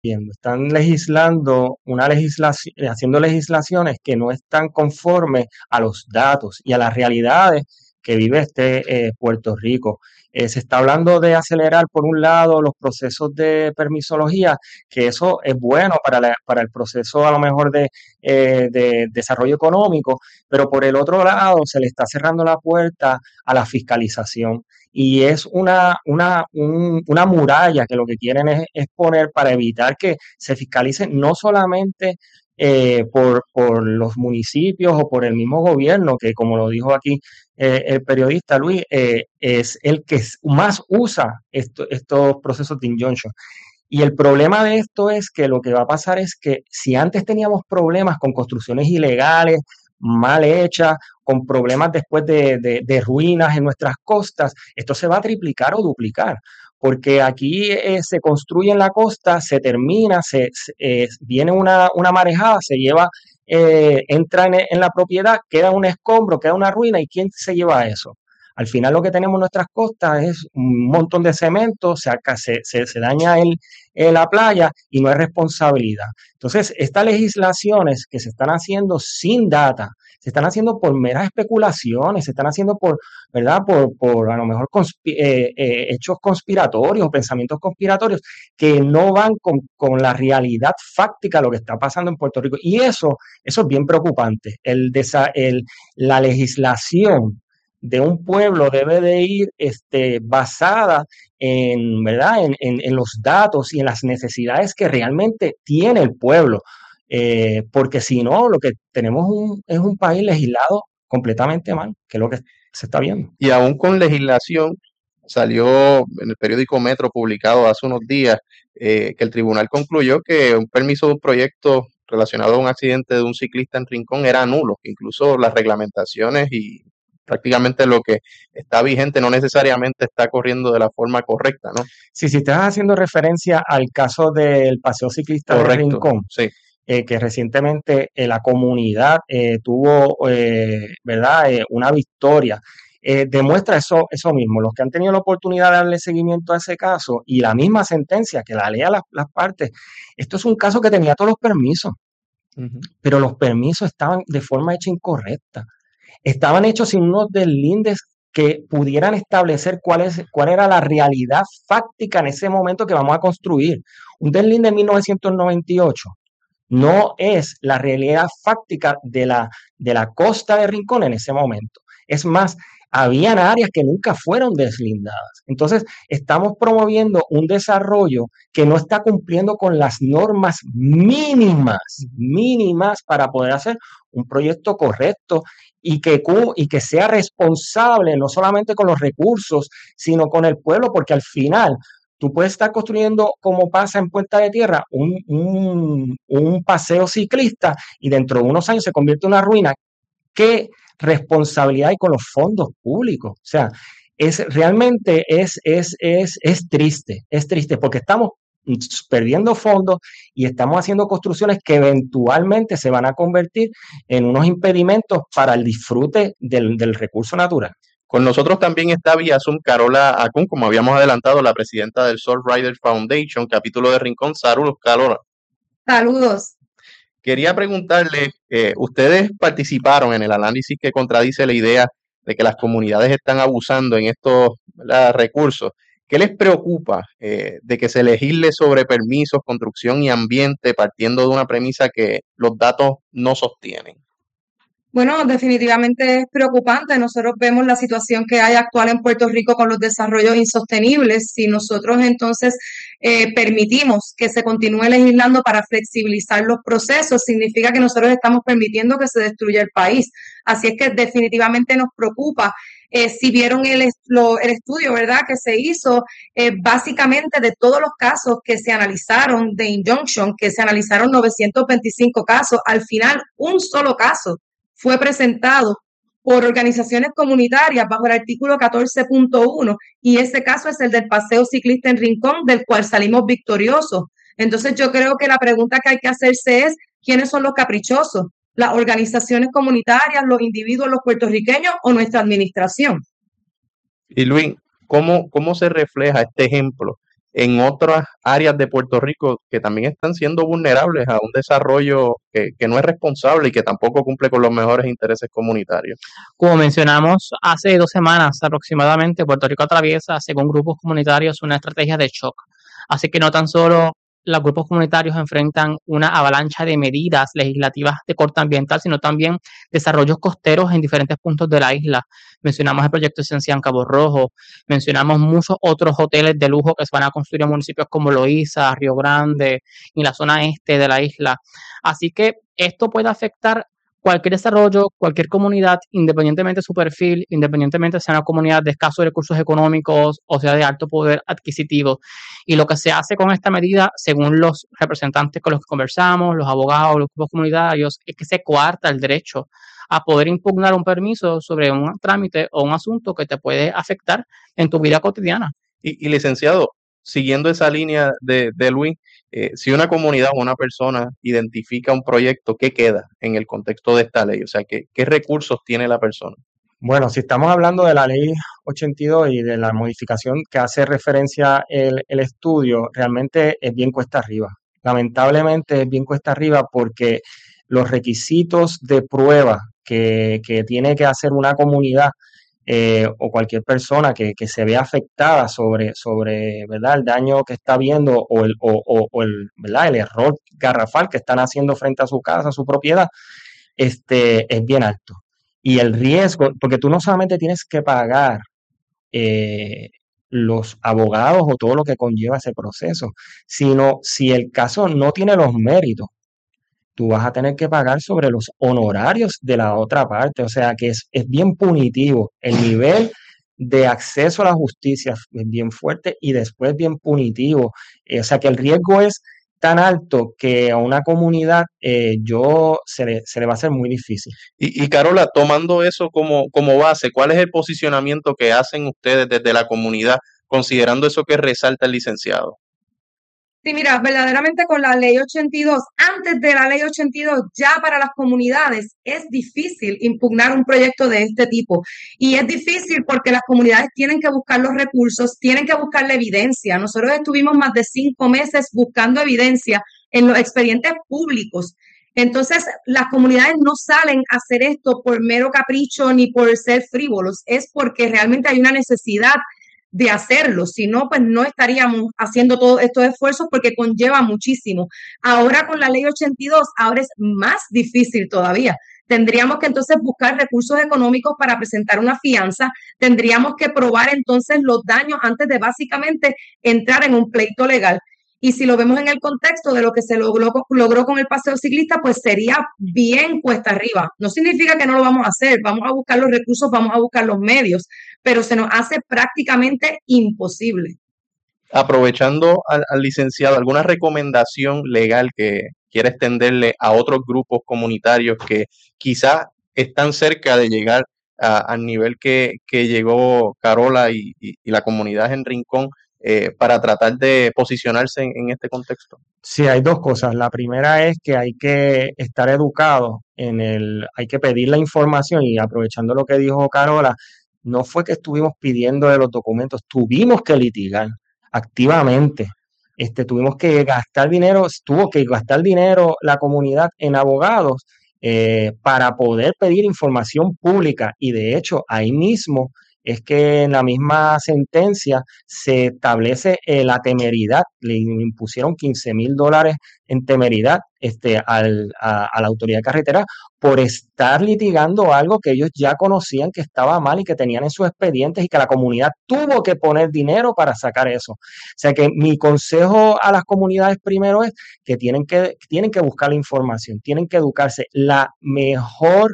están legislando una legislación, haciendo legislaciones que no están conformes a los datos y a las realidades que vive Puerto Rico. Se está hablando de acelerar, por un lado, los procesos de permisología, que eso es bueno para el proceso a lo mejor de desarrollo económico, pero por el otro lado se le está cerrando la puerta a la fiscalización. Y es una muralla que lo que quieren es poner para evitar que se fiscalice no solamente por los municipios o por el mismo gobierno, que como lo dijo aquí el periodista Luis, es el que más usa estos procesos de injunction. Y el problema de esto es que lo que va a pasar es que si antes teníamos problemas con construcciones ilegales, mal hechas, con problemas después de ruinas en nuestras costas, esto se va a triplicar o duplicar, porque aquí se construye en la costa, se termina, viene una marejada, se lleva, entra en la propiedad, queda un escombro, queda una ruina, ¿y quién se lleva eso? Al final lo que tenemos en nuestras costas es un montón de cemento, se daña la playa y no hay responsabilidad. Entonces, estas legislaciones que se están haciendo sin data, se están haciendo por meras especulaciones, se están haciendo ¿verdad? Por a lo mejor hechos conspiratorios, pensamientos conspiratorios que no van con la realidad fáctica de lo que está pasando en Puerto Rico. Y eso es bien preocupante. La legislación de un pueblo debe de ir basada ¿verdad? En los datos y en las necesidades que realmente tiene el pueblo. Porque si no, lo que tenemos es un país legislado completamente mal, que es lo que se está viendo. Y aún con legislación, salió en el periódico Metro publicado hace unos días que el tribunal concluyó que un permiso de un proyecto relacionado a un accidente de un ciclista en Rincón era nulo, incluso las reglamentaciones y prácticamente lo que está vigente no necesariamente está corriendo de la forma correcta, ¿no? Sí, si estás haciendo referencia al caso del paseo ciclista de Correcto, Rincón, sí. que recientemente la comunidad tuvo, ¿verdad? Una victoria. Demuestra eso mismo. Los que han tenido la oportunidad de darle seguimiento a ese caso y la misma sentencia que la lea las partes, esto es un caso que tenía todos los permisos, Ujú. pero los permisos estaban de forma hecha incorrecta. Estaban hechos sin unos deslindes que pudieran establecer cuál era la realidad fáctica en ese momento que vamos a construir. Un deslinde de 1998 no es la realidad fáctica de la costa de Rincón en ese momento. Es más, habían áreas que nunca fueron deslindadas. Entonces, estamos promoviendo un desarrollo que no está cumpliendo con las normas mínimas para poder hacer un proyecto correcto y que sea responsable no solamente con los recursos, sino con el pueblo, porque al final tú puedes estar construyendo, como pasa en Puerta de Tierra, un paseo ciclista y dentro de unos años se convierte en una ruina. ¿Qué responsabilidad hay con los fondos públicos? O sea, realmente es triste porque estamos perdiendo fondos y estamos haciendo construcciones que eventualmente se van a convertir en unos impedimentos para el disfrute del recurso natural. Con nosotros también está vía Zoom Carola Acun, como habíamos adelantado, la presidenta del Soul Rider Foundation, capítulo de Rincón. Saludos, Carola. Saludos. Quería preguntarle, ustedes participaron en el análisis que contradice la idea de que las comunidades están abusando en estos, ¿verdad?, recursos. ¿Qué les preocupa de que se legisle sobre permisos, construcción y ambiente partiendo de una premisa que los datos no sostienen? Bueno, definitivamente es preocupante. Nosotros vemos la situación que hay actual en Puerto Rico con los desarrollos insostenibles. Si nosotros entonces permitimos que se continúe legislando para flexibilizar los procesos, significa que nosotros estamos permitiendo que se destruya el país. Así es que definitivamente nos preocupa. Si vieron el estudio, ¿verdad?, que se hizo, básicamente de todos los casos que se analizaron de injunction, que se analizaron 925 casos, al final un solo caso fue presentado por organizaciones comunitarias bajo el artículo 14.1 y ese caso es el del paseo ciclista en Rincón, del cual salimos victoriosos. Entonces yo creo que la pregunta que hay que hacerse es, ¿quiénes son los caprichosos? ¿Las organizaciones comunitarias, los individuos, los puertorriqueños o nuestra administración? Y Luis, ¿cómo se refleja este ejemplo en otras áreas de Puerto Rico que también están siendo vulnerables a un desarrollo que no es responsable y que tampoco cumple con los mejores intereses comunitarios. Como mencionamos hace 2 semanas aproximadamente, Puerto Rico atraviesa, según grupos comunitarios, una estrategia de shock. Así que no tan solo los grupos comunitarios enfrentan una avalancha de medidas legislativas de corte ambiental, sino también desarrollos costeros en diferentes puntos de la isla. Mencionamos el proyecto Esencia en Cabo Rojo, mencionamos muchos otros hoteles de lujo que se van a construir en municipios como Loíza, Río Grande y la zona este de la isla. Así que esto puede afectar cualquier desarrollo, cualquier comunidad, independientemente de su perfil, independientemente sea una comunidad de escasos recursos económicos o sea de alto poder adquisitivo. Y lo que se hace con esta medida, según los representantes con los que conversamos, los abogados, los grupos comunitarios, es que se coarta el derecho a poder impugnar un permiso sobre un trámite o un asunto que te puede afectar en tu vida cotidiana. Y licenciado, siguiendo esa línea de Luis, si una comunidad o una persona identifica un proyecto, ¿qué queda en el contexto de esta ley? O sea, ¿qué recursos tiene la persona? Bueno, si estamos hablando de la ley 82 y de la modificación que hace referencia el estudio, realmente es bien cuesta arriba. Lamentablemente es bien cuesta arriba porque los requisitos de prueba que tiene que hacer una comunidad o cualquier persona que se vea afectada sobre ¿verdad? El daño que está viendo ¿verdad? El error garrafal que están haciendo frente a su casa, a su propiedad, es bien alto. Y el riesgo, porque tú no solamente tienes que pagar los abogados o todo lo que conlleva ese proceso, sino si el caso no tiene los méritos, tú vas a tener que pagar sobre los honorarios de la otra parte. O sea que es bien punitivo. El nivel de acceso a la justicia es bien fuerte y después bien punitivo. O sea que el riesgo es tan alto que a una comunidad se le va a hacer muy difícil. Y Carola, tomando eso como base, ¿cuál es el posicionamiento que hacen ustedes desde la comunidad, considerando eso que resalta el licenciado? Sí, mira, verdaderamente con la ley 82, antes de la ley 82, ya para las comunidades es difícil impugnar un proyecto de este tipo. Y es difícil porque las comunidades tienen que buscar los recursos, tienen que buscar la evidencia. Nosotros estuvimos más de 5 meses buscando evidencia en los expedientes públicos. Entonces, las comunidades no salen a hacer esto por mero capricho ni por ser frívolos, es porque realmente hay una necesidad de hacerlo, si no, pues no estaríamos haciendo todos estos esfuerzos porque conlleva muchísimo. Ahora con la ley 82, ahora es más difícil todavía. Tendríamos que entonces buscar recursos económicos para presentar una fianza, tendríamos que probar entonces los daños antes de básicamente entrar en un pleito legal. Y si lo vemos en el contexto de lo que se logró con el paseo ciclista, pues sería bien cuesta arriba. No significa que no lo vamos a hacer, vamos a buscar los recursos, vamos a buscar los medios, pero se nos hace prácticamente imposible. Aprovechando al licenciado, ¿alguna recomendación legal que quiera extenderle a otros grupos comunitarios que quizás están cerca de llegar al nivel que llegó Carola y la comunidad en Rincón para tratar de posicionarse en este contexto? Sí, hay dos cosas. La primera es que hay que estar educado hay que pedir la información y aprovechando lo que dijo Carola, no fue que estuvimos pidiendo de los documentos, tuvimos que litigar activamente. Tuvo que gastar dinero la comunidad en abogados para poder pedir información pública y de hecho ahí mismo es que en la misma sentencia se establece la temeridad, le impusieron $15,000 en temeridad a la autoridad de carretera por estar litigando algo que ellos ya conocían que estaba mal y que tenían en sus expedientes y que la comunidad tuvo que poner dinero para sacar eso. O sea que mi consejo a las comunidades primero es que tienen que buscar la información, tienen que educarse. La mejor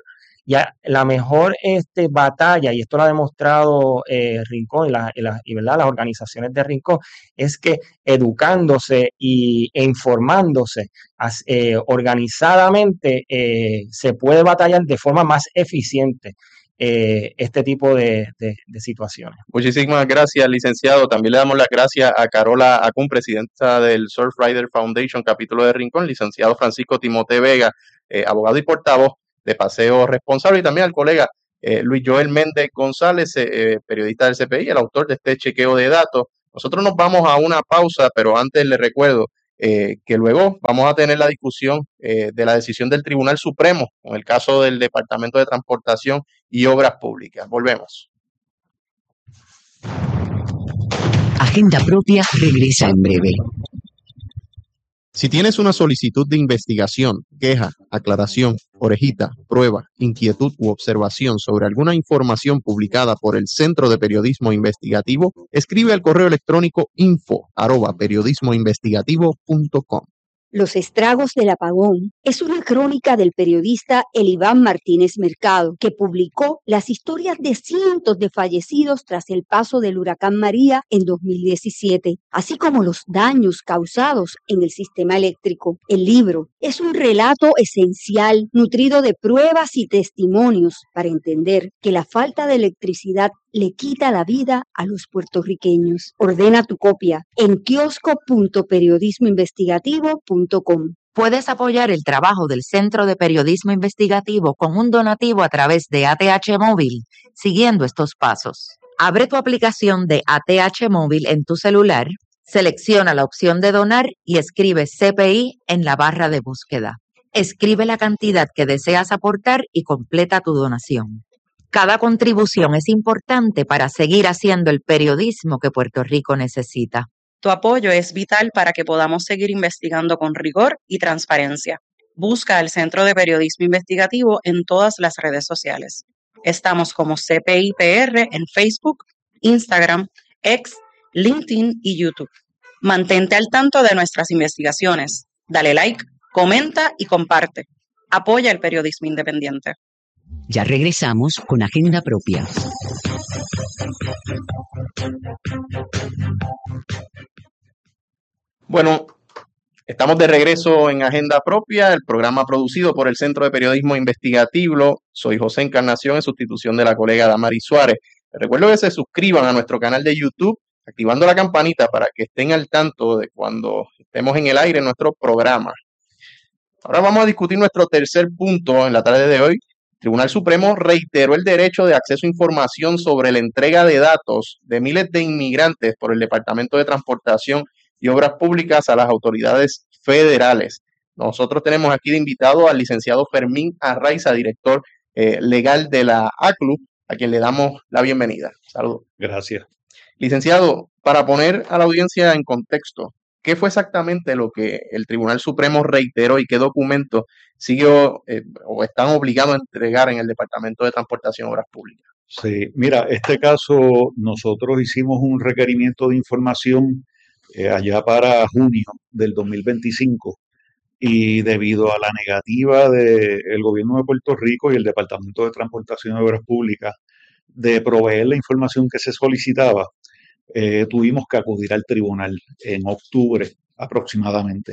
batalla, y esto lo ha demostrado Rincón y ¿verdad? Las organizaciones de Rincón, es que educándose e informándose organizadamente se puede batallar de forma más eficiente este tipo de situaciones. Muchísimas gracias, licenciado. También le damos las gracias a Carola Acún, presidenta del Surfrider Foundation, capítulo de Rincón, licenciado Francisco Timote Vega, abogado y portavoz de Paseo Responsable, y también al colega Luis Joel Méndez González, periodista del CPI, el autor de este chequeo de datos, Nosotros nos vamos a una pausa, pero antes les recuerdo que luego vamos a tener la discusión de la decisión del Tribunal Supremo con el caso del Departamento de Transportación y Obras Públicas. Volvemos. Agenda Propia regresa en breve. Si tienes una solicitud de investigación, queja, aclaración, orejita, prueba, inquietud u observación sobre alguna información publicada por el Centro de Periodismo Investigativo, escribe al correo electrónico info@periodismoinvestigativo.com. Los estragos del apagón es una crónica del periodista Eliván Martínez Mercado, que publicó las historias de cientos de fallecidos tras el paso del huracán María en 2017, así como los daños causados en el sistema eléctrico. El libro es un relato esencial, nutrido de pruebas y testimonios para entender que la falta de electricidad le quita la vida a los puertorriqueños. Ordena tu copia en kiosco.periodismoinvestigativo.com. Puedes apoyar el trabajo del Centro de Periodismo Investigativo con un donativo a través de ATH Móvil, siguiendo estos pasos. Abre tu aplicación de ATH Móvil en tu celular, selecciona la opción de donar y escribe CPI en la barra de búsqueda. Escribe la cantidad que deseas aportar y completa tu donación. Cada contribución es importante para seguir haciendo el periodismo que Puerto Rico necesita. Tu apoyo es vital para que podamos seguir investigando con rigor y transparencia. Busca al Centro de Periodismo Investigativo en todas las redes sociales. Estamos como CPIPR en Facebook, Instagram, X, LinkedIn y YouTube. Mantente al tanto de nuestras investigaciones. Dale like, comenta y comparte. Apoya el periodismo independiente. Ya regresamos con Agenda Propia. Bueno, estamos de regreso en Agenda Propia, el programa producido por el Centro de Periodismo Investigativo. Soy José Encarnación en sustitución de la colega Damaris Suárez. Les recuerdo que se suscriban a nuestro canal de YouTube, activando la campanita para que estén al tanto de cuando estemos en el aire en nuestro programa. Ahora vamos a discutir nuestro tercer punto en la tarde de hoy. El Tribunal Supremo reiteró el derecho de acceso a información sobre la entrega de datos de miles de inmigrantes por el Departamento de Transportación y Obras Públicas a las autoridades federales. Nosotros tenemos aquí de invitado al licenciado Fermín Arraiza, director legal de la ACLU, a quien le damos la bienvenida. Saludos. Gracias. Licenciado, para poner a la audiencia en contexto, ¿qué fue exactamente lo que el Tribunal Supremo reiteró y qué documentos siguió o están obligados a entregar en el Departamento de Transportación y Obras Públicas? Sí, mira, este caso nosotros hicimos un requerimiento de información allá para junio del 2025 y debido a la negativa del gobierno de Puerto Rico y el Departamento de Transportación y Obras Públicas de proveer la información que se solicitaba, tuvimos que acudir al tribunal en octubre aproximadamente.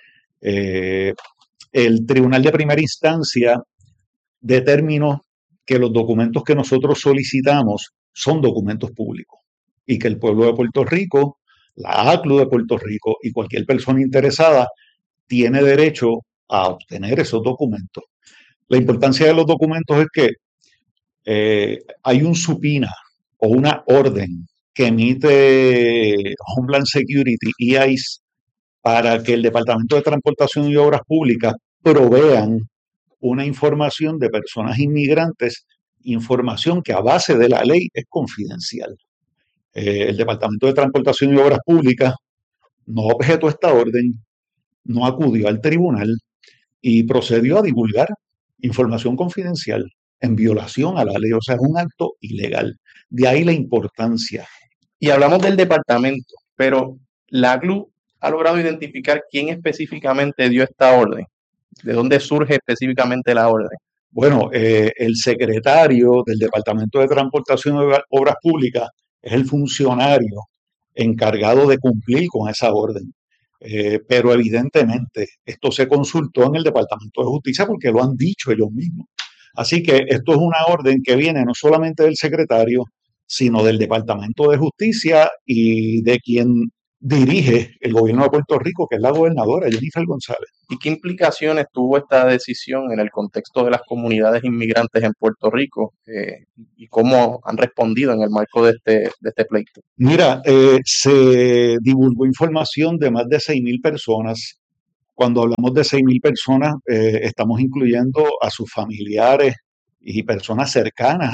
El tribunal de primera instancia determinó que los documentos que nosotros solicitamos son documentos públicos y que el pueblo de Puerto Rico, la ACLU de Puerto Rico y cualquier persona interesada tiene derecho a obtener esos documentos. La importancia de los documentos es que hay un subpoena o una orden que emite Homeland Security y ICE para que el Departamento de Transportación y Obras Públicas provean una información de personas inmigrantes, información que a base de la ley es confidencial. El Departamento de Transportación y Obras Públicas no objetó esta orden, no acudió al tribunal y procedió a divulgar información confidencial en violación a la ley, o sea, es un acto ilegal. De ahí la importancia. Y hablamos del departamento, pero la ACLU ha logrado identificar quién específicamente dio esta orden, de dónde surge específicamente la orden. Bueno, el secretario del Departamento de Transportación y Obras Públicas es el funcionario encargado de cumplir con esa orden. Pero evidentemente esto se consultó en el Departamento de Justicia porque lo han dicho ellos mismos. Así que esto es una orden que viene no solamente del secretario, sino del Departamento de Justicia y de quien dirige el gobierno de Puerto Rico, que es la gobernadora Jennifer González. ¿Y qué implicaciones tuvo esta decisión en el contexto de las comunidades inmigrantes en Puerto Rico y cómo han respondido en el marco de este pleito? Mira, se divulgó información de más de 6.000 personas. Cuando hablamos de 6.000 personas, estamos incluyendo a sus familiares y personas cercanas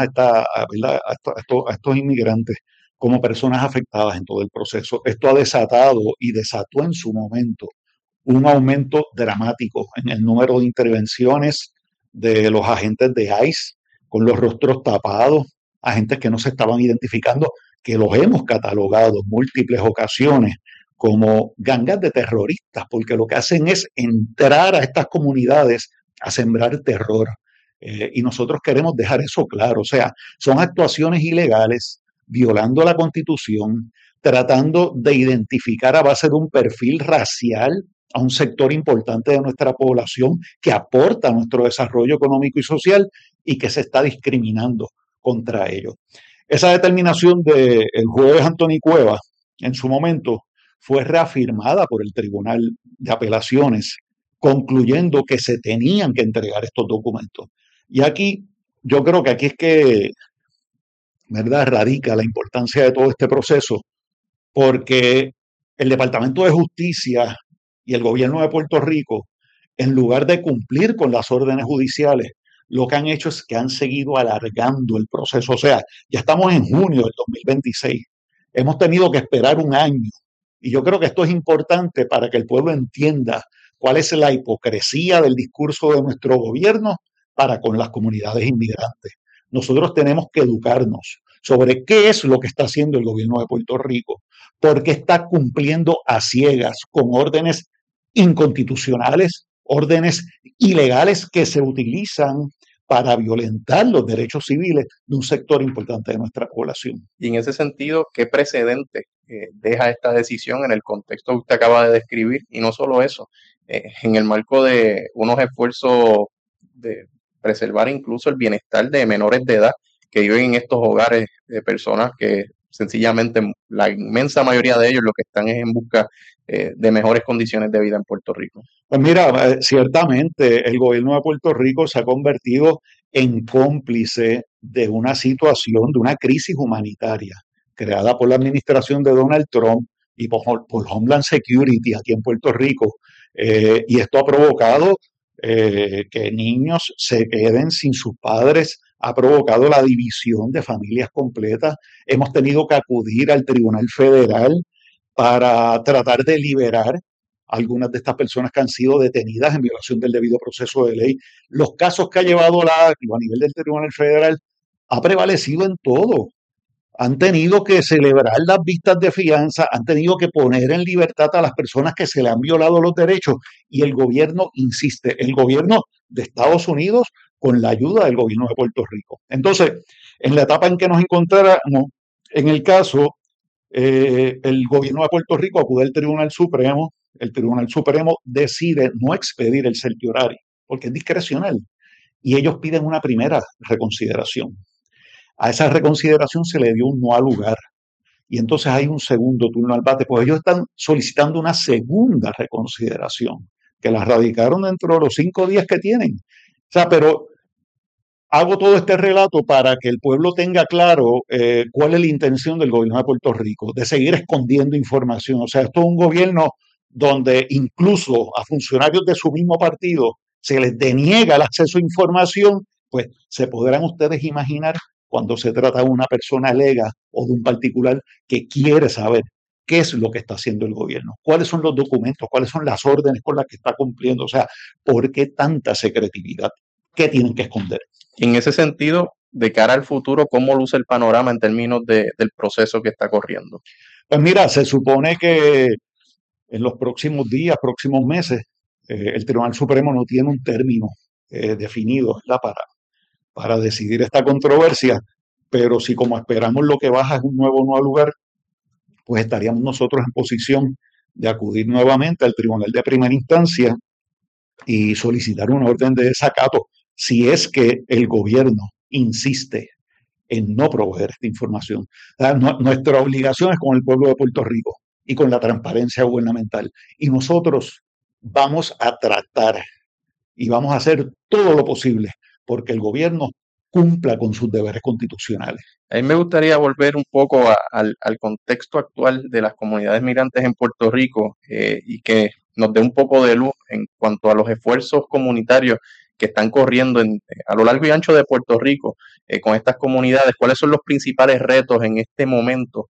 a estos inmigrantes como personas afectadas en todo el proceso. Esto ha desatado y desató en su momento un aumento dramático en el número de intervenciones de los agentes de ICE con los rostros tapados, agentes que no se estaban identificando, que los hemos catalogado en múltiples ocasiones como gangas de terroristas, porque lo que hacen es entrar a estas comunidades a sembrar terror. Y nosotros queremos dejar eso claro. O sea, son actuaciones ilegales, violando la Constitución, tratando de identificar a base de un perfil racial a un sector importante de nuestra población que aporta a nuestro desarrollo económico y social y que se está discriminando contra ellos. Esa determinación del juez Anthony Cuevas en su momento fue reafirmada por el Tribunal de Apelaciones, concluyendo que se tenían que entregar estos documentos. Y aquí, yo creo que aquí es que, ¿verdad?, radica la importancia de todo este proceso, porque el Departamento de Justicia y el gobierno de Puerto Rico, en lugar de cumplir con las órdenes judiciales, lo que han hecho es que han seguido alargando el proceso. O sea, ya estamos en junio del 2026. Hemos tenido que esperar un año. Y yo creo que esto es importante para que el pueblo entienda cuál es la hipocresía del discurso de nuestro gobierno para con las comunidades inmigrantes. Nosotros tenemos que educarnos sobre qué es lo que está haciendo el gobierno de Puerto Rico, porque está cumpliendo a ciegas con órdenes inconstitucionales, órdenes ilegales que se utilizan para violentar los derechos civiles de un sector importante de nuestra población. Y en ese sentido, ¿qué precedente deja esta decisión en el contexto que usted acaba de describir? Y no solo eso, en el marco de unos esfuerzos de preservar incluso el bienestar de menores de edad que viven en estos hogares de personas que sencillamente la inmensa mayoría de ellos lo que están es en busca de mejores condiciones de vida en Puerto Rico. Pues mira, ciertamente el gobierno de Puerto Rico se ha convertido en cómplice de una situación, de una crisis humanitaria creada por la administración de Donald Trump y por Homeland Security aquí en Puerto Rico. Y esto ha provocado que niños se queden sin sus padres, ha provocado la división de familias completas. Hemos tenido que acudir al Tribunal Federal para tratar de liberar a algunas de estas personas que han sido detenidas en violación del debido proceso de ley. Los casos que ha llevado la ACLU a nivel del Tribunal Federal ha prevalecido en todo. Han tenido que celebrar las vistas de fianza, han tenido que poner en libertad a las personas que se le han violado los derechos y el gobierno insiste, el gobierno de Estados Unidos con la ayuda del gobierno de Puerto Rico. Entonces, en la etapa en que nos encontráramos, en el caso, el gobierno de Puerto Rico acude al Tribunal Supremo, el Tribunal Supremo decide no expedir el certiorari, porque es discrecional, y ellos piden una primera reconsideración. A esa reconsideración se le dio un no al lugar. Y entonces hay un segundo turno al bate, pues ellos están solicitando una segunda reconsideración, que la radicaron dentro de los 5 días que tienen. O sea, pero hago todo este relato para que el pueblo tenga claro cuál es la intención del gobierno de Puerto Rico, de seguir escondiendo información. O sea, esto es un gobierno donde incluso a funcionarios de su mismo partido se les deniega el acceso a información, pues se podrán ustedes imaginar cuando se trata de una persona lega o de un particular que quiere saber qué es lo que está haciendo el gobierno, cuáles son los documentos, cuáles son las órdenes con las que está cumpliendo, o sea, ¿por qué tanta secretividad? ¿Qué tienen que esconder? Y en ese sentido, de cara al futuro, ¿cómo luce el panorama en términos del proceso que está corriendo? Pues mira, se supone que en los próximos días, próximos meses, el Tribunal Supremo no tiene un término definido, ¿verdad?, para decidir esta controversia, pero si como esperamos lo que baja es un nuevo no al lugar, pues estaríamos nosotros en posición de acudir nuevamente al Tribunal de Primera Instancia y solicitar una orden de desacato si es que el gobierno insiste en no proveer esta información. Nuestra obligación es con el pueblo de Puerto Rico, y con la transparencia gubernamental. Y nosotros vamos a tratar y vamos a hacer todo lo posible porque el gobierno cumpla con sus deberes constitucionales. A mí me gustaría volver un poco al contexto actual de las comunidades migrantes en Puerto Rico y que nos dé un poco de luz en cuanto a los esfuerzos comunitarios que están corriendo a lo largo y ancho de Puerto Rico con estas comunidades. ¿Cuáles son los principales retos en este momento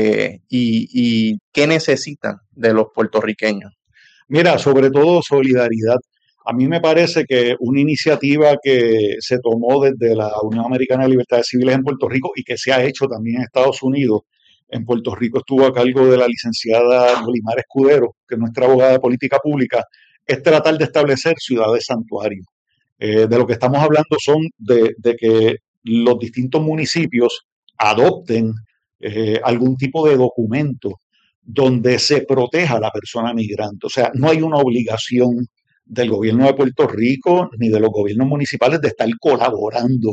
y qué necesitan de los puertorriqueños? Mira, sobre todo solidaridad. A mí me parece que una iniciativa que se tomó desde la Unión Americana de Libertades Civiles en Puerto Rico y que se ha hecho también en Estados Unidos, en Puerto Rico estuvo a cargo de la licenciada Yolimar Escudero, que es nuestra abogada de política pública, es tratar de establecer ciudades santuario. De lo que estamos hablando son de que los distintos municipios adopten algún tipo de documento donde se proteja a la persona migrante. O sea, no hay una obligación del gobierno de Puerto Rico ni de los gobiernos municipales de estar colaborando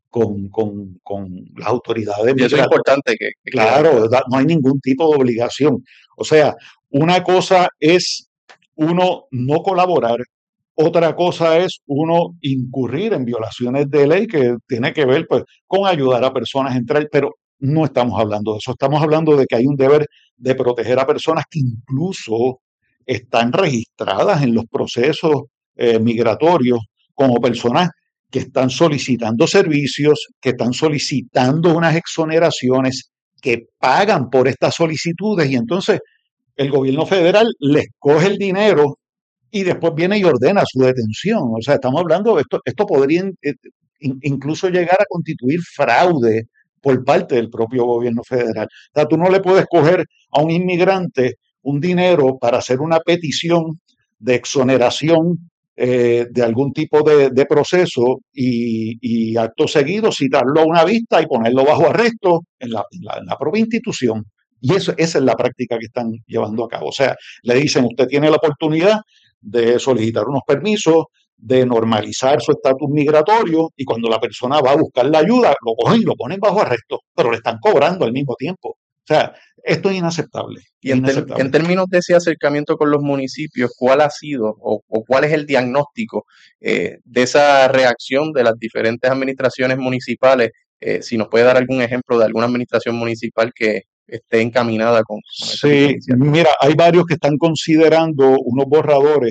con las autoridades migratorias. Y eso es importante que claro, no hay ningún tipo de obligación. O sea, una cosa es uno no colaborar, otra cosa es uno incurrir en violaciones de ley que tiene que ver pues con ayudar a personas a entrar, pero no estamos hablando de eso, estamos hablando de que hay un deber de proteger a personas que incluso están registradas en los procesos migratorios como personas que están solicitando servicios, que están solicitando unas exoneraciones, que pagan por estas solicitudes y entonces el gobierno federal les coge el dinero y después viene y ordena su detención. O sea, estamos hablando, esto podría incluso llegar a constituir fraude por parte del propio gobierno federal. O sea, tú no le puedes coger a un inmigrante un dinero para hacer una petición de exoneración de algún tipo de proceso y acto seguido citarlo a una vista y ponerlo bajo arresto en la propia institución. Y esa es la práctica que están llevando a cabo. O sea, le dicen, usted tiene la oportunidad de solicitar unos permisos, de normalizar su estatus migratorio y cuando la persona va a buscar la ayuda, lo cogen y lo ponen bajo arresto, pero le están cobrando al mismo tiempo. O sea, esto es inaceptable. Y en términos de ese acercamiento con los municipios, ¿cuál ha sido o cuál es el diagnóstico de esa reacción de las diferentes administraciones municipales? Si nos puede dar algún ejemplo de alguna administración municipal que esté encaminada con sí, mira, hay varios que están considerando unos borradores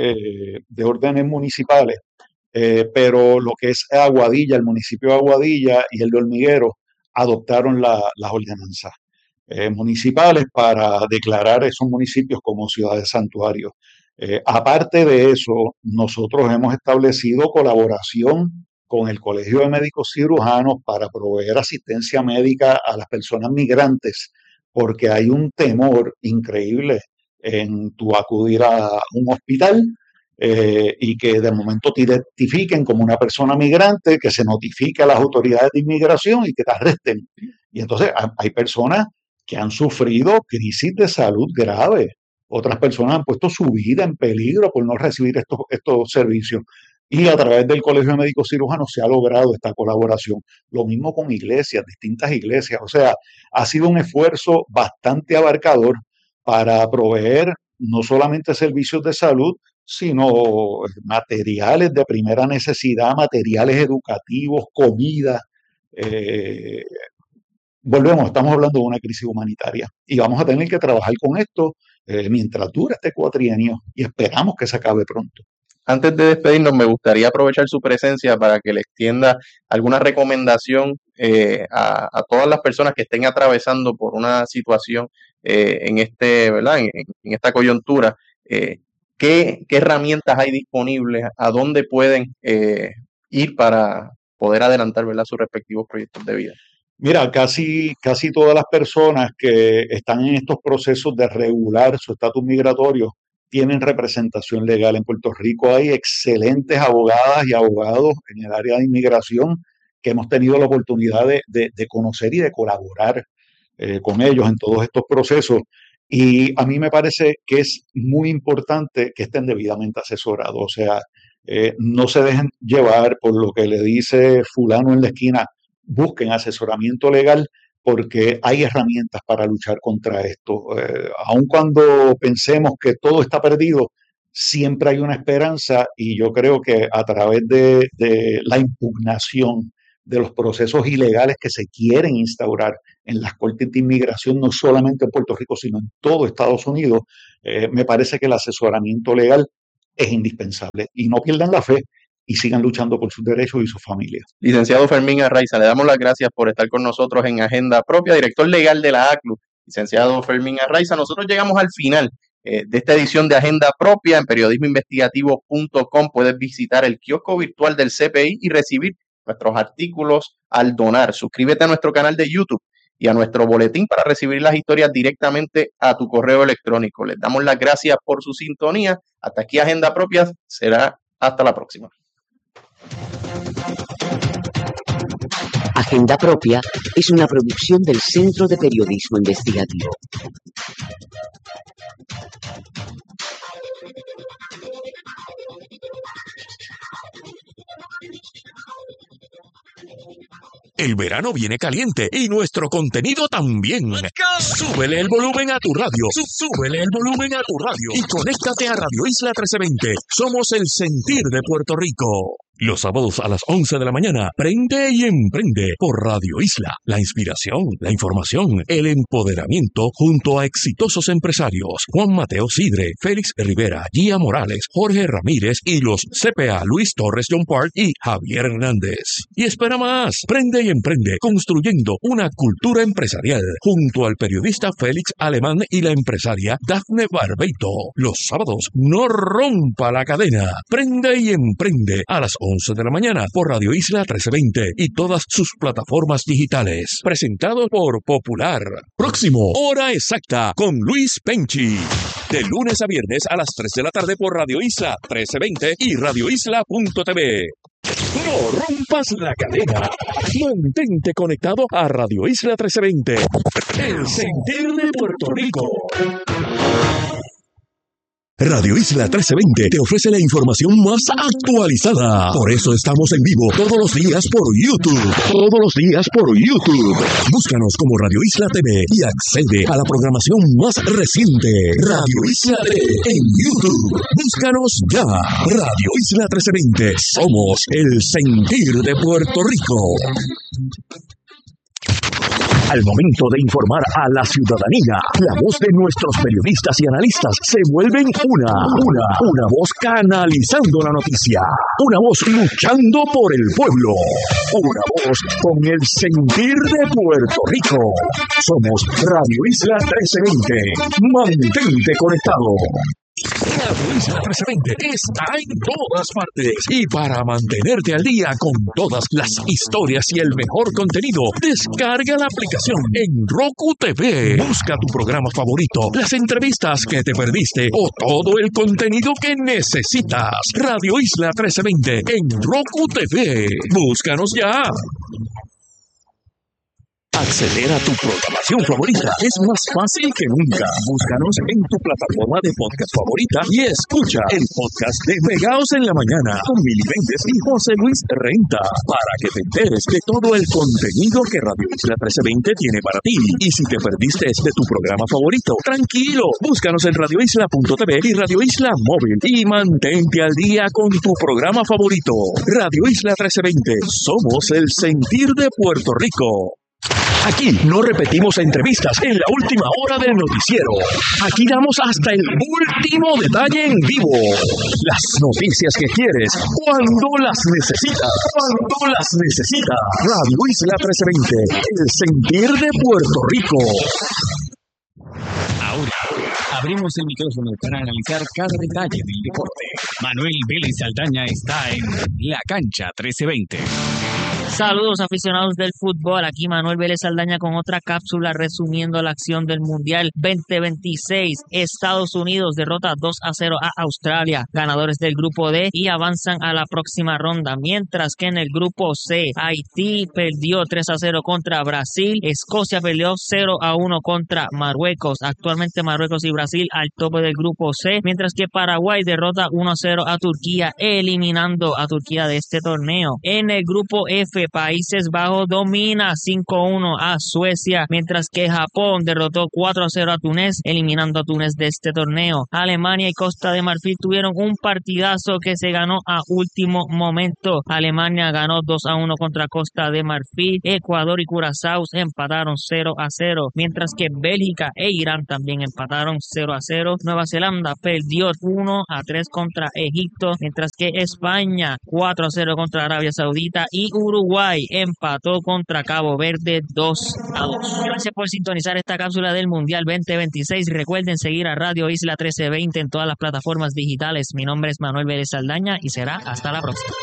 de órdenes municipales, pero lo que es Aguadilla, el municipio de Aguadilla y el de Hormiguero adoptaron las ordenanzas municipales para declarar esos municipios como ciudades santuarios. Aparte de eso, nosotros hemos establecido colaboración con el Colegio de Médicos Cirujanos para proveer asistencia médica a las personas migrantes, porque hay un temor increíble en tu acudir a un hospital y que de momento te identifiquen como una persona migrante, que se notifique a las autoridades de inmigración y que te arresten. Y entonces hay personas que han sufrido crisis de salud grave. Otras personas han puesto su vida en peligro por no recibir estos servicios. Y a través del Colegio de Médicos Cirujanos se ha logrado esta colaboración. Lo mismo con iglesias, distintas iglesias. O sea, ha sido un esfuerzo bastante abarcador para proveer no solamente servicios de salud, sino materiales de primera necesidad, materiales educativos, comida. Volvemos, estamos hablando de una crisis humanitaria y vamos a tener que trabajar con esto mientras dura este cuatrienio y esperamos que se acabe pronto. Antes de despedirnos, me gustaría aprovechar su presencia para que le extienda alguna recomendación a todas las personas que estén atravesando por una situación ¿verdad? En esta coyuntura. ¿Qué herramientas hay disponibles? ¿A dónde pueden ir para poder adelantar, ¿verdad?, sus respectivos proyectos de vida? Mira, casi todas las personas que están en estos procesos de regular su estatus migratorio tienen representación legal. En Puerto Rico hay excelentes abogadas y abogados en el área de inmigración que hemos tenido la oportunidad de conocer y de colaborar con ellos en todos estos procesos. Y a mí me parece que es muy importante que estén debidamente asesorados. O sea, no se dejen llevar por lo que le dice fulano en la esquina. Busquen asesoramiento legal porque hay herramientas para luchar contra esto. Aun cuando pensemos que todo está perdido, siempre hay una esperanza, y yo creo que a través de la impugnación de los procesos ilegales que se quieren instaurar en las cortes de inmigración, no solamente en Puerto Rico, sino en todo Estados Unidos, me parece que el asesoramiento legal es indispensable. Y no pierdan la fe y sigan luchando por sus derechos y sus familias. Licenciado Fermín Arraiza, le damos las gracias por estar con nosotros en Agenda Propia, director legal de la ACLU. Licenciado Fermín Arraiza, nosotros llegamos al final de esta edición de Agenda Propia. En periodismoinvestigativo.com puedes visitar el kiosco virtual del CPI y recibir nuestros artículos al donar. Suscríbete a nuestro canal de YouTube y a nuestro boletín para recibir las historias directamente a tu correo electrónico. Les damos las gracias por su sintonía. Hasta aquí Agenda Propia. Será hasta la próxima. Agenda Propia es una producción del Centro de Periodismo Investigativo. El verano viene caliente y nuestro contenido también. Súbele el volumen a tu radio. Súbele el volumen a tu radio. Y conéctate a Radio Isla 1320. Somos el sentir de Puerto Rico. Los sábados a las 11 de la mañana, prende y emprende por Radio Isla. La inspiración, la información, el empoderamiento junto a exitosos empresarios. Juan Mateo Sidre, Félix Rivera, Gia Morales, Jorge Ramírez y los CPA Luis Torres John Park y Javier Hernández. Y espera más, prende y emprende construyendo una cultura empresarial junto al periodista Félix Alemán y la empresaria Dafne Barbeito. Los sábados, no rompa la cadena. Prende y emprende a las 11 de la mañana por Radio Isla 1320 y todas sus plataformas digitales. Presentado por Popular. Próximo, hora exacta con Luis Penchi. De lunes a viernes a las 3 de la tarde por Radio Isla 1320 y radioisla.tv. No rompas la cadena. Mantente conectado a Radio Isla 1320. El sentir de Puerto Rico. Radio Isla 1320 te ofrece la información más actualizada. Por eso estamos en vivo todos los días por YouTube. Todos los días por YouTube. Búscanos como Radio Isla TV y accede a la programación más reciente. Radio Isla TV en YouTube. Búscanos ya. Radio Isla 1320. Somos el sentir de Puerto Rico. Al momento de informar a la ciudadanía, la voz de nuestros periodistas y analistas se vuelven una voz canalizando la noticia, una voz luchando por el pueblo, una voz con el sentir de Puerto Rico. Somos Radio Isla 1320. Mantente conectado. Radio Isla 1320 está en todas partes y para mantenerte al día con todas las historias y el mejor contenido, descarga la aplicación en Roku TV. Busca tu programa favorito, las entrevistas que te perdiste o todo el contenido que necesitas. Radio Isla 1320 en Roku TV. Búscanos ya. Acceder a tu programación favorita es más fácil que nunca. Búscanos en tu plataforma de podcast favorita y escucha el podcast de Pegaos en la Mañana con Mili Méndez y José Luis Renta para que te enteres de todo el contenido que Radio Isla 1320 tiene para ti. Y si te perdiste de tu programa favorito, tranquilo, búscanos en radioisla.tv y Radio Isla Móvil y mantente al día con tu programa favorito. Radio Isla 1320, somos el sentir de Puerto Rico. Aquí no repetimos entrevistas en la última hora del noticiero. Aquí damos hasta el último detalle en vivo. Las noticias que quieres, cuando las necesitas. Cuando las necesitas. Radio Isla 1320, el sentir de Puerto Rico. Ahora abrimos el micrófono para analizar cada detalle del deporte. Manuel Vélez Saldaña está en La Cancha 1320. Saludos aficionados del fútbol, aquí Manuel Vélez Saldaña con otra cápsula resumiendo la acción del Mundial 2026. Estados Unidos derrota 2-0 a Australia, ganadores del grupo D y avanzan a la próxima ronda, mientras que en el grupo C, Haití perdió 3-0 contra Brasil, Escocia perdió 0-1 contra Marruecos. Actualmente Marruecos y Brasil al tope del grupo C, mientras que Paraguay derrota 1-0 a Turquía, eliminando a Turquía de este torneo. En el grupo F, F, Países Bajos domina 5-1 a Suecia, mientras que Japón derrotó 4-0 a Túnez, eliminando a Túnez de este torneo. Alemania y Costa de Marfil tuvieron un partidazo que se ganó a último momento. Alemania ganó 2-1 contra Costa de Marfil. Ecuador y Curazao empataron 0-0, mientras que Bélgica e Irán también empataron 0-0. Nueva Zelanda perdió 1-3 contra Egipto, mientras que España 4-0 contra Arabia Saudita y Uruguay empató contra Cabo Verde 2-2. Gracias por sintonizar esta cápsula del Mundial 2026. Recuerden seguir a Radio Isla 1320 en todas las plataformas digitales. Mi nombre es Manuel Vélez Saldaña y será hasta la próxima.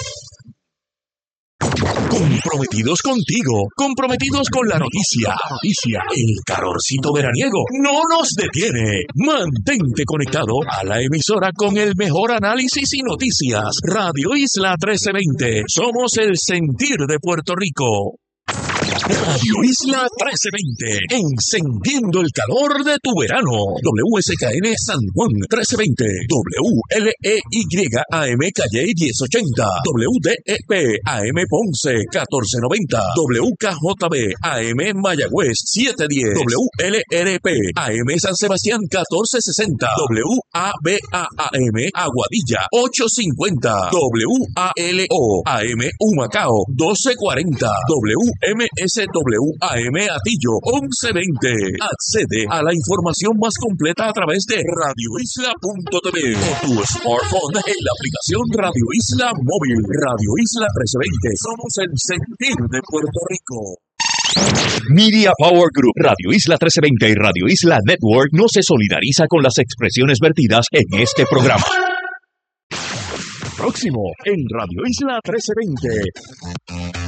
Comprometidos contigo, comprometidos con la noticia. El calorcito veraniego no nos detiene. Mantente conectado a la emisora con el mejor análisis y noticias. Radio Isla 1320. Somos el sentir de Puerto Rico. Radio Isla 1320, encendiendo el calor de tu verano. WSKN San Juan 1320, WLEY AM Calle 1080, WDEP AM Ponce 1490, WKJB AM Mayagüez 710, WLRP AM San Sebastián 1460, WABA-AM Aguadilla 850, WALO AM Humacao 1240, MSWAM Atillo 1120. Accede a la información más completa a través de radioisla.tv o tu smartphone en la aplicación Radio Isla Móvil. Radio Isla 1320. Somos el sentir de Puerto Rico. Media Power Group, Radio Isla 1320 y Radio Isla Network no se solidariza con las expresiones vertidas en este programa. Próximo en Radio Isla 1320.